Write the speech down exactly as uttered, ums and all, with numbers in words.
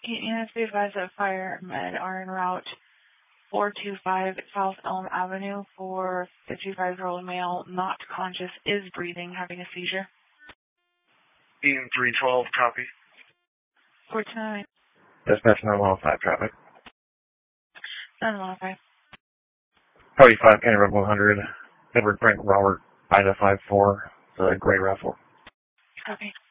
Keaton units, be advised that firemen are en route four two five South Elm Avenue for fifty-five-year-old male not conscious, is breathing, having a seizure. Ian three twelve, copy. four two nine. Dispatch nine one five traffic. nine one five. Cody five, County Road one hundred. Edward Frank Robert, Ida five four, the Gray Raffle. Copy.